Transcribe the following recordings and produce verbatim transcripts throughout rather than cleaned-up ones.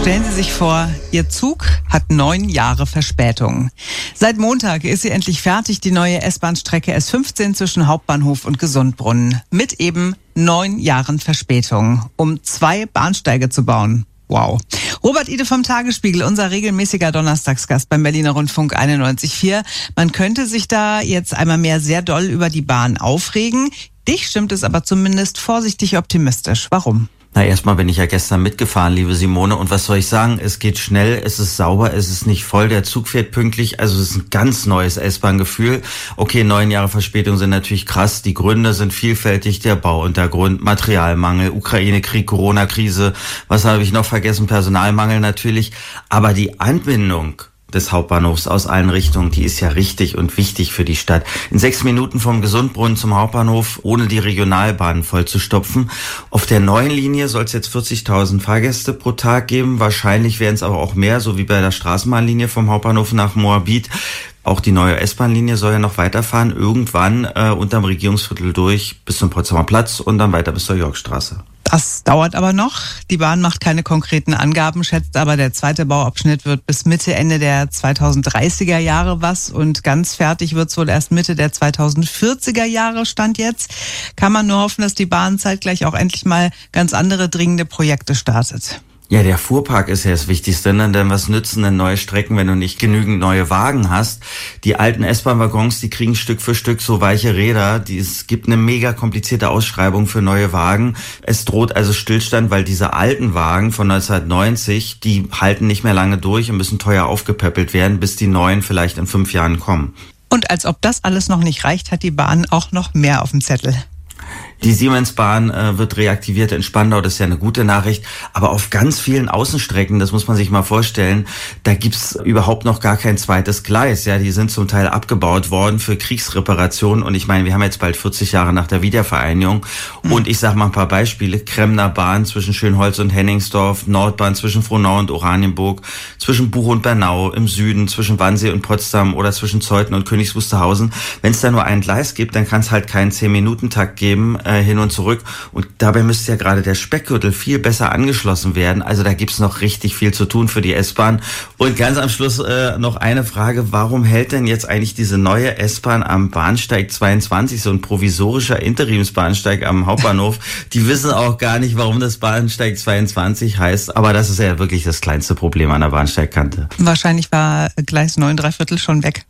Stellen Sie sich vor, Ihr Zug hat neun Jahre Verspätung. Seit Montag ist sie endlich fertig, die neue S-Bahn-Strecke S fünfzehn zwischen Hauptbahnhof und Gesundbrunnen. Mit eben neun Jahren Verspätung, um zwei Bahnsteige zu bauen. Wow. Robert Ide vom Tagesspiegel, unser regelmäßiger Donnerstagsgast beim Berliner Rundfunk einundneunzig Komma vier. Man könnte sich da jetzt einmal mehr sehr doll über die Bahn aufregen. Dich stimmt es aber zumindest vorsichtig optimistisch. Warum? Na, erstmal bin ich ja gestern mitgefahren, liebe Simone. Und was soll ich sagen? Es geht schnell, es ist sauber, es ist nicht voll, der Zug fährt pünktlich. Also es ist ein ganz neues S-Bahn-Gefühl. Okay, neun Jahre Verspätung sind natürlich krass. Die Gründe sind vielfältig. Der Bauuntergrund, Materialmangel, Ukraine-Krieg, Corona-Krise. Was habe ich noch vergessen? Personalmangel natürlich. Aber die Anbindung des Hauptbahnhofs aus allen Richtungen, die ist ja richtig und wichtig für die Stadt. In sechs Minuten vom Gesundbrunnen zum Hauptbahnhof, ohne die Regionalbahnen voll zu stopfen. Auf der neuen Linie soll es jetzt vierzigtausend Fahrgäste pro Tag geben. Wahrscheinlich werden es aber auch mehr, so wie bei der Straßenbahnlinie vom Hauptbahnhof nach Moabit. Auch die neue S-Bahn-Linie soll ja noch weiterfahren, irgendwann äh, unterm Regierungsviertel durch bis zum Potsdamer Platz und dann weiter bis zur Yorkstraße. Das dauert aber noch. Die Bahn macht keine konkreten Angaben, schätzt aber, der zweite Bauabschnitt wird bis Mitte, Ende der zweitausenddreißiger Jahre was und ganz fertig wird es wohl erst Mitte der zweitausendvierziger Jahre, Stand jetzt. Kann man nur hoffen, dass die Bahn zeitgleich auch endlich mal ganz andere dringende Projekte startet. Ja, der Fuhrpark ist ja das Wichtigste, ne? Denn was nützen denn neue Strecken, wenn du nicht genügend neue Wagen hast? Die alten S-Bahn-Waggons, die kriegen Stück für Stück so weiche Räder. Die, es gibt eine mega komplizierte Ausschreibung für neue Wagen. Es droht also Stillstand, weil diese alten Wagen von neunzehnhundertneunzig, die halten nicht mehr lange durch und müssen teuer aufgepäppelt werden, bis die neuen vielleicht in fünf Jahren kommen. Und als ob das alles noch nicht reicht, hat die Bahn auch noch mehr auf dem Zettel. Die Siemensbahn äh, wird reaktiviert in Spandau, das ist ja eine gute Nachricht. Aber auf ganz vielen Außenstrecken, das muss man sich mal vorstellen, da gibt's überhaupt noch gar kein zweites Gleis. Ja, die sind zum Teil abgebaut worden für Kriegsreparationen. Und ich meine, wir haben jetzt bald vierzig Jahre nach der Wiedervereinigung. Mhm. Und ich sag mal ein paar Beispiele. Kremner Bahn zwischen Schönholz und Henningsdorf, Nordbahn zwischen Frohnau und Oranienburg, zwischen Buch und Bernau im Süden, zwischen Wannsee und Potsdam oder zwischen Zeuthen und Königs Wusterhausen. Wenn es da nur ein Gleis gibt, dann kann es halt keinen zehn-Minuten-Takt geben, hin und zurück. Und dabei müsste ja gerade der Speckgürtel viel besser angeschlossen werden. Also da gibt's noch richtig viel zu tun für die S-Bahn. Und ganz am Schluss äh, noch eine Frage. Warum hält denn jetzt eigentlich diese neue S-Bahn am Bahnsteig zweiundzwanzig, so ein provisorischer Interimsbahnsteig am Hauptbahnhof? Die wissen auch gar nicht, warum das Bahnsteig zweiundzwanzig heißt. Aber das ist ja wirklich das kleinste Problem an der Bahnsteigkante. Wahrscheinlich war Gleis neun Dreiviertel schon weg.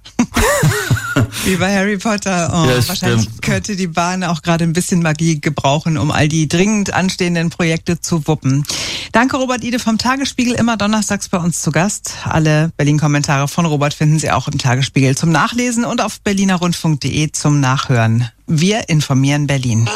Wie bei Harry Potter. Oh, ja, wahrscheinlich stimmt. Könnte die Bahn auch gerade ein bisschen Magie gebrauchen, um all die dringend anstehenden Projekte zu wuppen. Danke, Robert Ide vom Tagesspiegel, immer donnerstags bei uns zu Gast. Alle Berlin-Kommentare von Robert finden Sie auch im Tagesspiegel zum Nachlesen und auf berliner rundfunk punkt de zum Nachhören. Wir informieren Berlin.